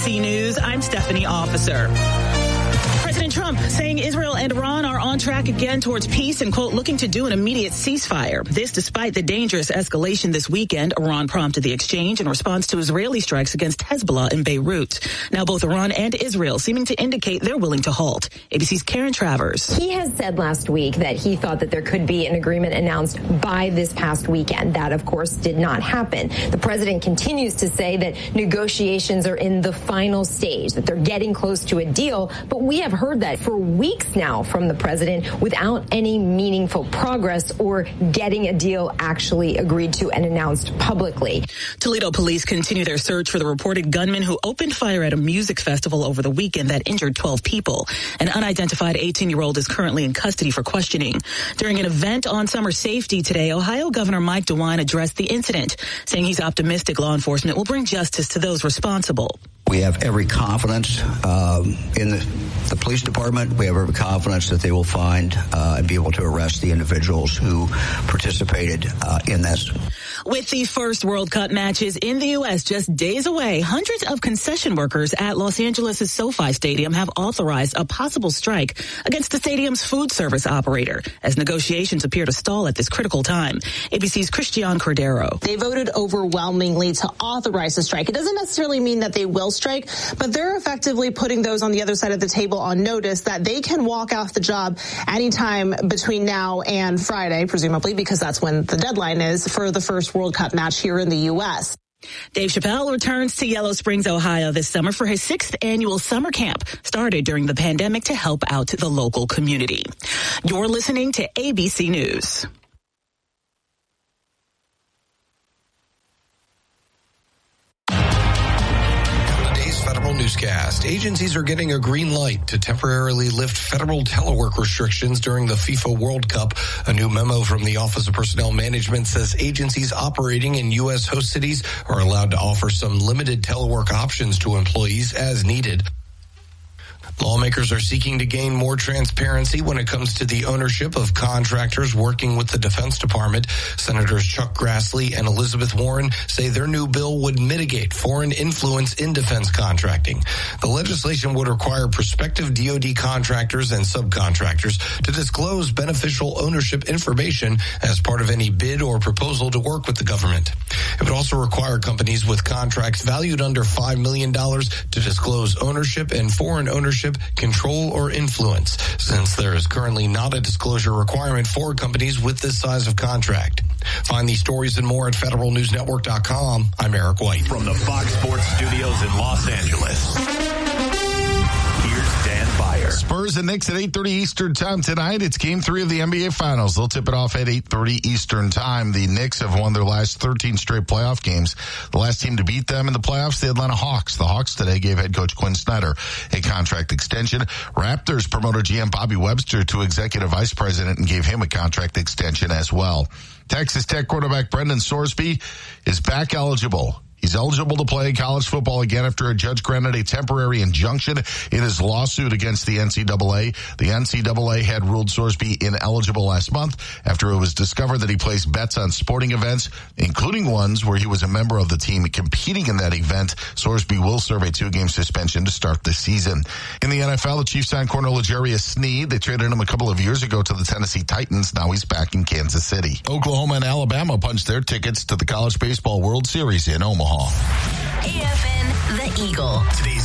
ABC News, I'm Stephanie Officer. President Trump saying Israel and Iran are on track again towards peace and, quote, looking to do an immediate ceasefire. This despite the dangerous escalation this weekend. Iran prompted the exchange in response to Israeli strikes against Hezbollah in Beirut. Now both Iran and Israel seeming to indicate they're willing to halt. ABC's Karen Travers. He has said last week that he thought that there could be an agreement announced by this past weekend. That, of course, did not happen. The president continues to say that negotiations are in the final stage, that they're getting close to a deal. But we have heard that for weeks now from the president without any meaningful progress or getting a deal actually agreed to and announced publicly. Toledo police continue their search for the reported gunman who opened fire at a music festival over the weekend that injured 12 people. An unidentified 18-year-old is currently in custody for questioning. During an event on summer safety today, Ohio Governor Mike DeWine addressed the incident, saying he's optimistic law enforcement will bring justice to those responsible. We have every confidence in the police department. We have every confidence that they will find and be able to arrest the individuals who participated in this. With the first World Cup matches in the U.S. just days away, hundreds of concession workers at Los Angeles' SoFi Stadium have authorized a possible strike against the stadium's food service operator as negotiations appear to stall at this critical time. ABC's Christian Cordero. They voted overwhelmingly to authorize the strike. It doesn't necessarily mean that they will strike, but they're effectively putting those on the other side of the table on notice that they can walk off the job anytime between now and Friday, presumably, because that's when the deadline is for the first World Cup match here in the U.S. Dave Chappelle returns to Yellow Springs, Ohio this summer for his 6th annual summer camp, started during the pandemic to help out the local community. You're listening to ABC News. Federal newscast. Agencies are getting a green light to temporarily lift federal telework restrictions during the FIFA World Cup. A new memo from the Office of Personnel Management says agencies operating in U.S. host cities are allowed to offer some limited telework options to employees as needed. Lawmakers are seeking to gain more transparency when it comes to the ownership of contractors working with the Defense Department. Senators Chuck Grassley and Elizabeth Warren say their new bill would mitigate foreign influence in defense contracting. The legislation would require prospective DoD contractors and subcontractors to disclose beneficial ownership information as part of any bid or proposal to work with the government. It would also require companies with contracts valued under $5 million to disclose ownership and foreign ownership, control, or influence, since there is currently not a disclosure requirement for companies with this size of contract. Find these stories and more at federalnewsnetwork.com. I'm Eric White. From the Fox Sports Studios in Los Angeles, here's Dan Byer. Spurs and Knicks at 8:30 Eastern time tonight. It's Game 3 of the NBA Finals. They'll tip it off at 8:30 Eastern time. The Knicks have won their last 13 straight playoff games. The last team to beat them in the playoffs, the Atlanta Hawks. The Hawks today gave head coach Quinn Snyder a contract extension. Raptors promoted GM Bobby Webster to executive vice president and gave him a contract extension as well. Texas Tech quarterback Brendan Sorsby is back eligible. He's eligible to play college football again after a judge granted a temporary injunction in his lawsuit against the NCAA. The NCAA had ruled Sorsby ineligible last month after it was discovered that he placed bets on sporting events, including ones where he was a member of the team competing in that event. Sorsby will serve a 2-game suspension to start the season. In the NFL, the Chiefs signed corner L'Jarius Sneed. They traded him a couple of years ago to the Tennessee Titans. Now he's back in Kansas City. Oklahoma and Alabama punched their tickets to the College Baseball World Series in Omaha. AFN, The Eagle. Today's